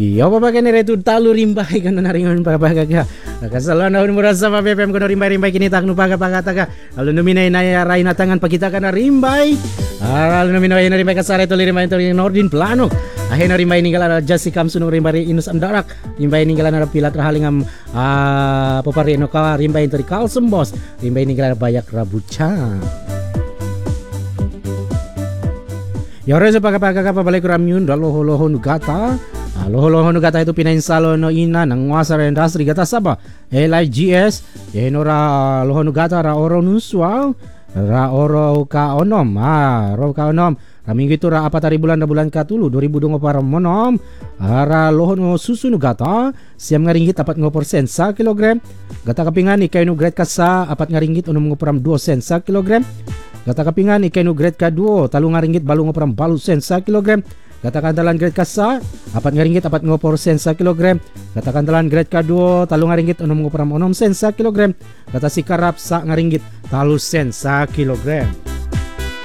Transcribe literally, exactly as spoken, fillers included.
Iya papakan retu talu rimbay kano naringon papagaga. Nakasalan na mura sa P P M kono rimbay rimbay kini tak nupaga pagataga. Alo numinay na ray na tangan pagita ka na rimbay. Alo numinay na rimbay kasare to rimbay to Nordin plano. Ahe na rimbay ningala Jessica Kamsunong rimbay inus andarak. Rimbay ningala na pilat rahalingam ah popari no ka rimbay to Kalsembos. Rimbay ningala bayak rabuca. Yore sa pagkapagkaka pabalik ramyun daloho-loho nugata. Ah, loho-loho nugata itu pinainsalo no ina ng wasar industri gata saba. L I G S yeno ra loho nugata ra oro nuswal ra oro ka onom. Ah, ro ka onom. Raminggu itu ra apat hari bulan na bulan katulu dua ribu dua para monom. Ra loho no susu nugata siam nga ringgit apat ngo persen sa kilogram. Gata kapingan ikay no grade ka sa apat nga ringgit unom ngo param dua sen sa kilogram. Gata kapingan ikay no grade ka duo talong nga ringgit balong ngo param balu sen sa kilogram. Gata kandalan grade ka sa apat nga ringgit apat ngo persen sa kilogram. Gata kandalan grade ka duo talong nga ringgit unom ngo param onom sen sa kilogram. Gata sikarap sa nga ringgit talo sen sa kilogram.